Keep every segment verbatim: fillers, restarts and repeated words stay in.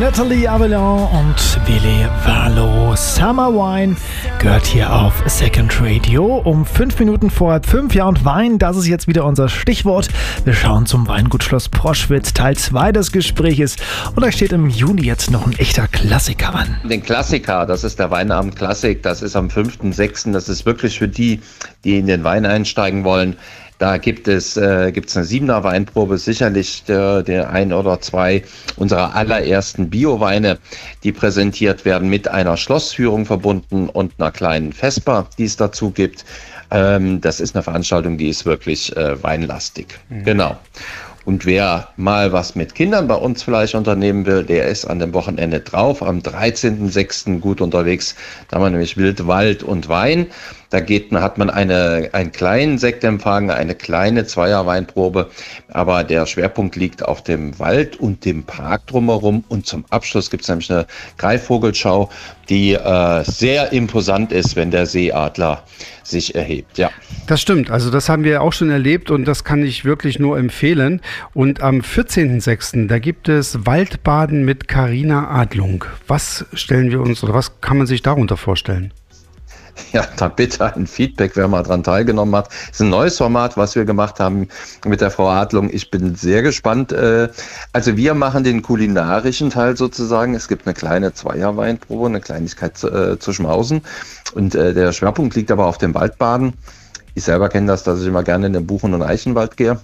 Natalie Avalon und Willi Wallo. Summer Wine gehört hier auf Second Radio um fünf Minuten vor halb fünf. Ja, und Wein, das ist jetzt wieder unser Stichwort. Wir schauen zum Weingut Schloss Proschwitz, Teil zwei des Gespräches. Und da steht im Juni jetzt noch ein echter Klassiker an. Den Klassiker, das ist der Weinabend Klassik, das ist am fünften sechsten Das ist wirklich für die, die in den Wein einsteigen wollen. Da gibt es äh, gibt's eine siebener Weinprobe, sicherlich der, der ein oder zwei unserer allerersten Bio-Weine, die präsentiert werden, mit einer Schlossführung verbunden und einer kleinen Vesper, die es dazu gibt. Ähm, das ist eine Veranstaltung, die ist wirklich äh, weinlastig. Mhm. Genau. Und wer mal was mit Kindern bei uns vielleicht unternehmen will, der ist an dem Wochenende drauf, am dreizehnten sechsten gut unterwegs. Da haben wir nämlich Wild, Wald und Wein. Da geht, hat man eine, einen kleinen Sektempfang, eine kleine Zweierweinprobe, aber der Schwerpunkt liegt auf dem Wald und dem Park drumherum. Und zum Abschluss gibt es nämlich eine Greifvogelschau, die äh, sehr imposant ist, wenn der Seeadler sich erhebt. Ja. Das stimmt, also das haben wir auch schon erlebt und das kann ich wirklich nur empfehlen. Und am vierzehnten sechsten da gibt es Waldbaden mit Carina Adlung. Was stellen wir uns oder was kann man sich darunter vorstellen? Ja, da bitte ein Feedback, wer mal dran teilgenommen hat. Das ist ein neues Format, was wir gemacht haben mit der Frau Adlung. Ich bin sehr gespannt. Also wir machen den kulinarischen Teil sozusagen. Es gibt eine kleine Zweierweinprobe, eine Kleinigkeit zu, zu schmausen. Und der Schwerpunkt liegt aber auf dem Waldbaden. Ich selber kenne das, dass ich immer gerne in den Buchen- und Eichenwald gehe.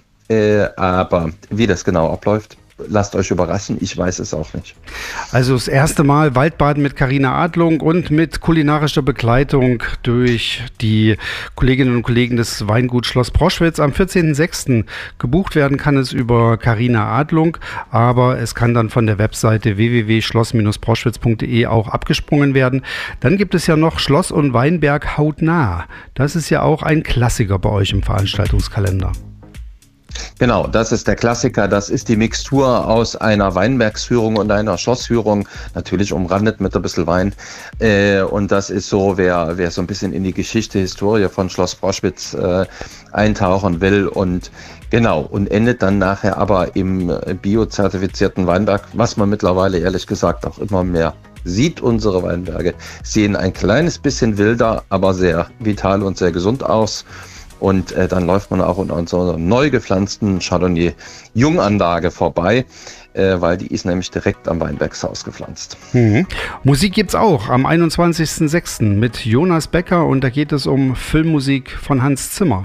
Aber wie das genau abläuft, lasst euch überraschen, ich weiß es auch nicht. Also das erste Mal Waldbaden mit Carina Adlung und mit kulinarischer Begleitung durch die Kolleginnen und Kollegen des Weinguts Schloss Proschwitz. Am vierzehnten sechsten gebucht werden kann es über Carina Adlung, aber es kann dann von der Webseite w w w punkt schloss Bindestrich proschwitz punkt de auch abgesprungen werden. Dann gibt es ja noch Schloss und Weinberg hautnah. Das ist ja auch ein Klassiker bei euch im Veranstaltungskalender. Genau, das ist der Klassiker. Das ist die Mixtur aus einer Weinbergsführung und einer Schlossführung, natürlich umrandet mit ein bisschen Wein. Äh, und das ist so, wer, wer so ein bisschen in die Geschichte, Historie von Schloss Proschwitz äh, eintauchen will. Und genau, und endet dann nachher aber im biozertifizierten Weinberg, was man mittlerweile ehrlich gesagt auch immer mehr sieht. Unsere Weinberge sehen ein kleines bisschen wilder, aber sehr vital und sehr gesund aus. Und äh, dann läuft man auch in unserer neu gepflanzten Chardonnay-Junganlage vorbei, äh, weil die ist nämlich direkt am Weinbergshaus gepflanzt. Mhm. Musik gibt's auch am einundzwanzigsten sechsten mit Jonas Becker und da geht es um Filmmusik von Hans Zimmer.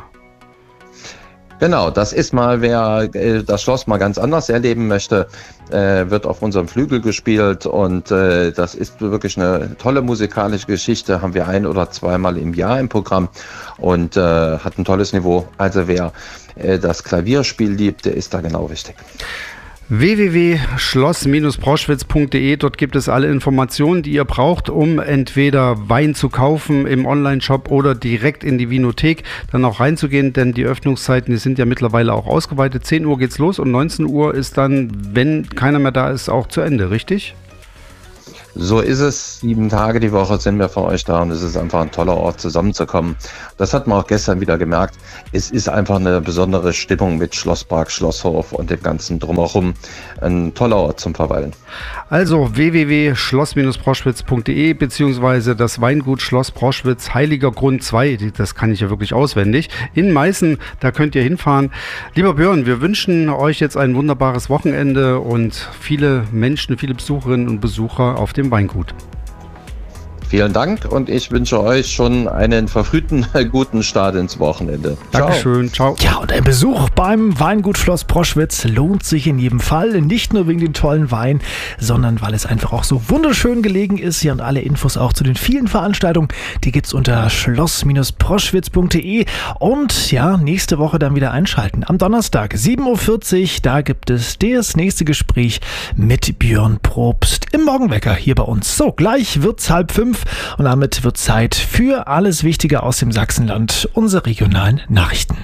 Genau, das ist mal, wer äh, das Schloss mal ganz anders erleben möchte, äh, wird auf unserem Flügel gespielt und äh, das ist wirklich eine tolle musikalische Geschichte, haben wir ein- oder zweimal im Jahr im Programm und äh, hat ein tolles Niveau. Also wer äh, das Klavierspiel liebt, der ist da genau richtig. w w w punkt schloss Bindestrich proschwitz punkt de. Dort gibt es alle Informationen, die ihr braucht, um entweder Wein zu kaufen im Onlineshop oder direkt in die Winothek dann auch reinzugehen, denn die Öffnungszeiten, die sind ja mittlerweile auch ausgeweitet. zehn Uhr geht's los und neunzehn Uhr ist dann, wenn keiner mehr da ist, auch zu Ende, richtig? So ist es. Sieben Tage die Woche sind wir für euch da und es ist einfach ein toller Ort, zusammenzukommen. Das hat man auch gestern wieder gemerkt. Es ist einfach eine besondere Stimmung mit Schlosspark, Schlosshof und dem ganzen Drumherum. Ein toller Ort zum Verweilen. Also w w w punkt schloss Bindestrich proschwitz punkt de beziehungsweise das Weingut Schloss Proschwitz, Heiliger Grund zwei, das kann ich ja wirklich auswendig, in Meißen, da könnt ihr hinfahren. Lieber Björn, wir wünschen euch jetzt ein wunderbares Wochenende und viele Menschen, viele Besucherinnen und Besucher auf dem Weingut. Vielen Dank und ich wünsche euch schon einen verfrühten guten Start ins Wochenende. Ciao. Dankeschön, ciao. Ja, und ein Besuch beim Weingut Schloss Proschwitz lohnt sich in jedem Fall. Nicht nur wegen dem tollen Wein, sondern weil es einfach auch so wunderschön gelegen ist. Ja, und alle Infos auch zu den vielen Veranstaltungen, die gibt's unter schloss Bindestrich proschwitz punkt de. Und ja, nächste Woche dann wieder einschalten. Am Donnerstag, sieben Uhr vierzig, da gibt es das nächste Gespräch mit Björn Probst im Morgenwecker hier bei uns. So, gleich wird's halb fünf. Und damit wird Zeit für alles Wichtige aus dem Sachsenland, unsere regionalen Nachrichten.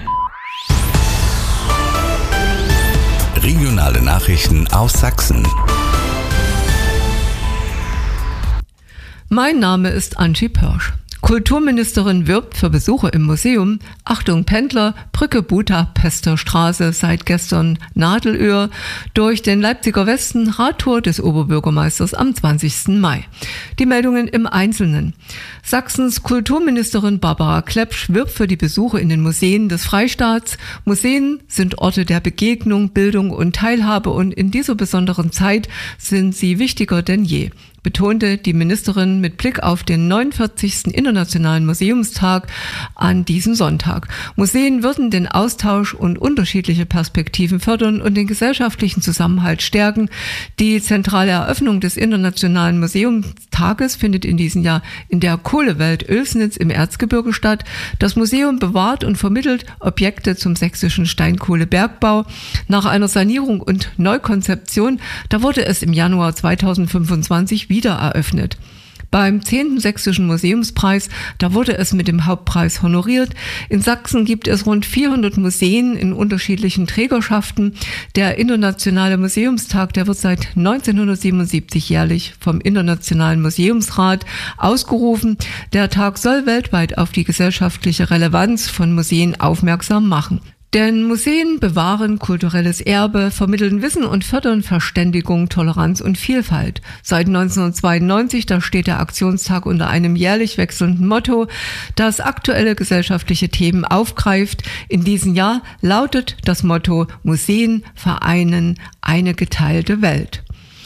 Regionale Nachrichten aus Sachsen. Mein Name ist Angie Pörsch. Kulturministerin wirbt für Besuche im Museum. Achtung Pendler, Brücke Budapester Straße seit gestern Nadelöhr. Durch den Leipziger Westen, Radtour des Oberbürgermeisters am zwanzigsten Mai. Die Meldungen im Einzelnen. Sachsens Kulturministerin Barbara Klepsch wirbt für die Besuche in den Museen des Freistaats. Museen sind Orte der Begegnung, Bildung und Teilhabe und in dieser besonderen Zeit sind sie wichtiger denn je, betonte die Ministerin mit Blick auf den neunundvierzigsten Internationalen Museumstag an diesem Sonntag. Museen würden den Austausch und unterschiedliche Perspektiven fördern und den gesellschaftlichen Zusammenhalt stärken. Die zentrale Eröffnung des Internationalen Museumstages findet in diesem Jahr in der Kohlewelt Oelsnitz im Erzgebirge statt. Das Museum bewahrt und vermittelt Objekte zum sächsischen Steinkohlebergbau. Nach einer Sanierung und Neukonzeption, da wurde es im Januar zweitausendfünfundzwanzig wieder eröffnet. Beim zehnten Sächsischen Museumspreis, da wurde es mit dem Hauptpreis honoriert. In Sachsen gibt es rund vierhundert Museen in unterschiedlichen Trägerschaften. Der Internationale Museumstag, der wird seit neunzehnhundertsiebenundsiebzig jährlich vom Internationalen Museumsrat ausgerufen. Der Tag soll weltweit auf die gesellschaftliche Relevanz von Museen aufmerksam machen. Denn Museen bewahren kulturelles Erbe, vermitteln Wissen und fördern Verständigung, Toleranz und Vielfalt. Seit neunzehnhundertzweiundneunzig, da steht der Aktionstag unter einem jährlich wechselnden Motto, das aktuelle gesellschaftliche Themen aufgreift. In diesem Jahr lautet das Motto: Museen vereinen eine geteilte Welt.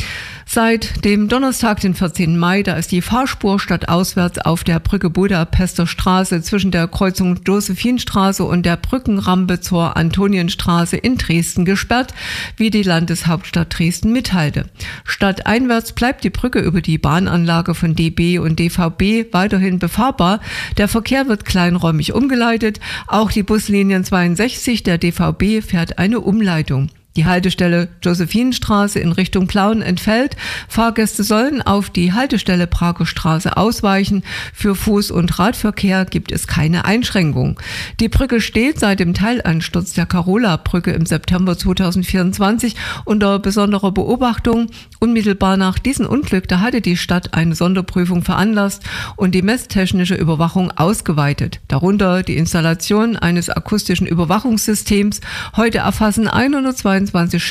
Seit dem Donnerstag, den vierzehnten Mai, da ist die Fahrspur stadtauswärts auf der Brücke Budapester Straße zwischen der Kreuzung Josephinstraße und der Brückenrampe zur Antonienstraße in Dresden gesperrt, wie die Landeshauptstadt Dresden mitteilte. Stadteinwärts bleibt die Brücke über die Bahnanlage von D B und D V B weiterhin befahrbar. Der Verkehr wird kleinräumig umgeleitet. Auch die Buslinien zweiundsechzig der D V B fährt eine Umleitung. Die Haltestelle Josephinstraße in Richtung Plauen entfällt. Fahrgäste sollen auf die Haltestelle Prager Straße ausweichen. Für Fuß- und Radverkehr gibt es keine Einschränkung. Die Brücke steht seit dem Teilansturz der Karola-Brücke im September zweitausendvierundzwanzig unter besonderer Beobachtung. Unmittelbar nach diesem Unglück, da hatte die Stadt eine Sonderprüfung veranlasst und die messtechnische Überwachung ausgeweitet. Darunter die Installation eines akustischen Überwachungssystems. Heute erfassen hundertzweiundzwanzig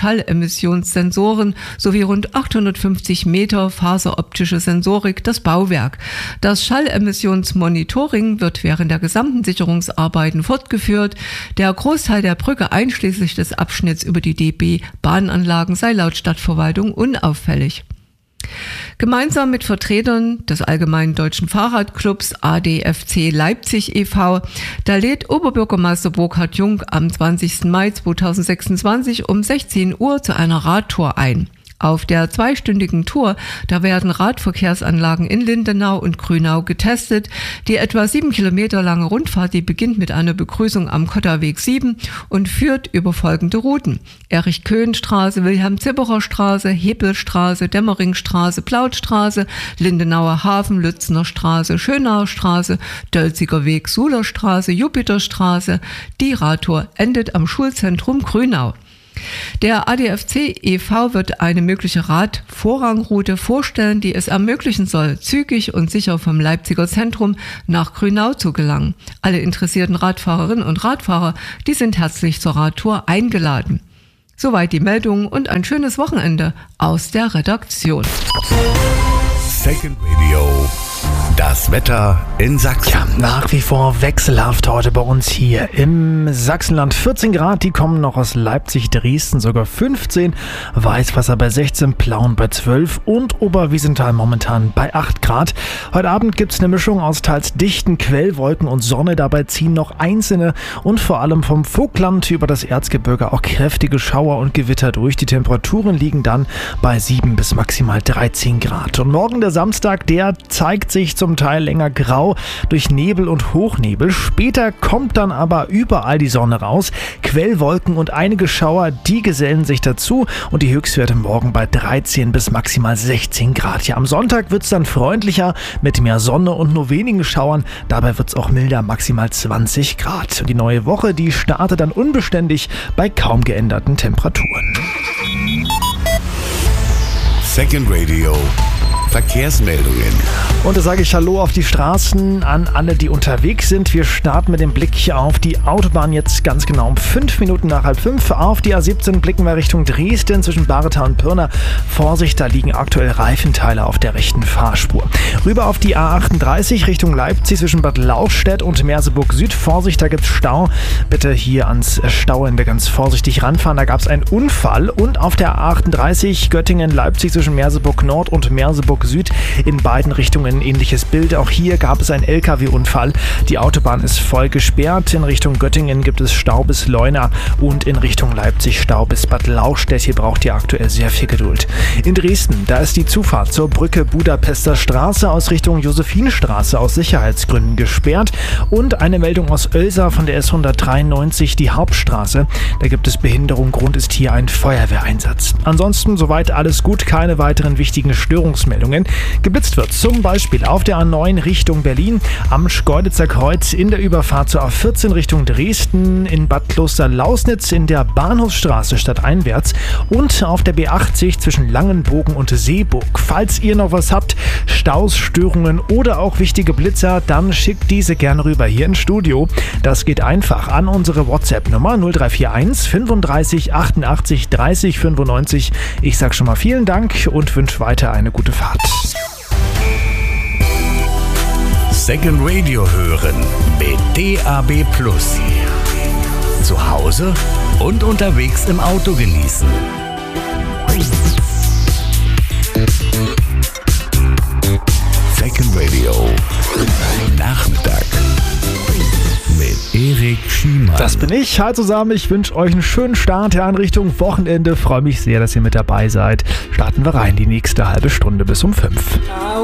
Schallemissionssensoren sowie rund achthundertfünfzig Meter faseroptische Sensorik das Bauwerk. Das Schallemissionsmonitoring wird während der gesamten Sicherungsarbeiten fortgeführt. Der Großteil der Brücke einschließlich des Abschnitts über die D B-Bahnanlagen sei laut Stadtverwaltung unauffällig. Gemeinsam mit Vertretern des Allgemeinen Deutschen Fahrradclubs A D F C Leipzig e V, da lädt Oberbürgermeister Burkhard Jung am zwanzigsten Mai zweitausendsechsundzwanzig um sechzehn Uhr zu einer Radtour ein. Auf der zweistündigen Tour, da werden Radverkehrsanlagen in Lindenau und Grünau getestet. Die etwa sieben Kilometer lange Rundfahrt, die beginnt mit einer Begrüßung am Kotterweg sieben und führt über folgende Routen: Erich-Köhn-Straße, Wilhelm-Zipperer-Straße, Hebelstraße, Dämmeringstraße, Plautstraße, Lindenauer Hafen, Lützner Straße, Schönauer Straße, Dölziger Weg, Suhlerstraße, Jupiterstraße. Die Radtour endet am Schulzentrum Grünau. Der A D F C e V wird eine mögliche Radvorrangroute vorstellen, die es ermöglichen soll, zügig und sicher vom Leipziger Zentrum nach Grünau zu gelangen. Alle interessierten Radfahrerinnen und Radfahrer, die sind herzlich zur Radtour eingeladen. Soweit die Meldung und ein schönes Wochenende aus der Redaktion. Second Radio. Das Wetter in Sachsen. Ja, nach wie vor wechselhaft heute bei uns hier im Sachsenland. vierzehn Grad, die kommen noch aus Leipzig, Dresden, sogar fünfzehn. Weißwasser bei sechzehn, Plauen bei zwölf und Oberwiesenthal momentan bei acht Grad. Heute Abend gibt es eine Mischung aus teils dichten Quellwolken und Sonne. Dabei ziehen noch einzelne und vor allem vom Vogtland über das Erzgebirge auch kräftige Schauer und Gewitter durch. Die Temperaturen liegen dann bei sieben bis maximal dreizehn Grad. Und morgen der Samstag, der zeigt sich zum Teil länger grau durch Nebel und Hochnebel. Später kommt dann aber überall die Sonne raus. Quellwolken und einige Schauer, die gesellen sich dazu und die Höchstwerte morgen bei dreizehn bis maximal sechzehn Grad. Ja, am Sonntag wird es dann freundlicher mit mehr Sonne und nur wenigen Schauern. Dabei wird es auch milder, maximal zwanzig Grad. Und die neue Woche, die startet dann unbeständig bei kaum geänderten Temperaturen. Second Radio Verkehrsmeldungen. Und da sage ich Hallo auf die Straßen an alle, die unterwegs sind. Wir starten mit dem Blick auf die Autobahn jetzt ganz genau um fünf Minuten nach halb fünf. Auf die A siebzehn blicken wir Richtung Dresden zwischen Barreta und Pirna. Vorsicht, da liegen aktuell Reifenteile auf der rechten Fahrspur. Rüber auf die A achtunddreißig Richtung Leipzig zwischen Bad Lauchstädt und Merseburg Süd. Vorsicht, da gibt's Stau. Bitte hier ans Stauende ganz vorsichtig ranfahren. Da gab es einen Unfall. Und auf der A achtunddreißig Göttingen-Leipzig zwischen Merseburg Nord und Merseburg Süd in beiden Richtungen ähnliches Bild. Auch hier gab es einen L K W-Unfall. Die Autobahn ist voll gesperrt. In Richtung Göttingen gibt es Stau bis Leuna und in Richtung Leipzig Stau bis Bad Lauchstädt. Hier braucht ihr aktuell sehr viel Geduld. In Dresden, da ist die Zufahrt zur Brücke Budapester Straße aus Richtung Josephinstraße aus Sicherheitsgründen gesperrt. Und eine Meldung aus Oelsa von der S hundertdreiundneunzig, die Hauptstraße. Da gibt es Behinderung. Grund ist hier ein Feuerwehreinsatz. Ansonsten soweit alles gut. Keine weiteren wichtigen Störungsmeldungen. Geblitzt wird zum Beispiel auf der A neun Richtung Berlin, am Schkeuditzer Kreuz, in der Überfahrt zur A vierzehn Richtung Dresden, in Bad Kloster-Lausnitz, in der Bahnhofsstraße stadteinwärts und auf der B achtzig zwischen Langenbogen und Seeburg. Falls ihr noch was habt, Staus, Störungen oder auch wichtige Blitzer, dann schickt diese gerne rüber hier ins Studio. Das geht einfach an unsere WhatsApp-Nummer null drei vier eins fünfunddreißig achtundachtzig dreißig fünfundneunzig. Ich sag schon mal vielen Dank und wünsche weiter eine gute Fahrt. Second Radio hören mit D A B Plus. Zu Hause und unterwegs im Auto genießen. Second Radio Nachmittag mit Erik Schiemann. Das bin ich. Hi zusammen, ich wünsche euch einen schönen Start in Richtung Wochenende. Freue mich sehr, dass ihr mit dabei seid. Starten wir rein die nächste halbe Stunde bis um fünf.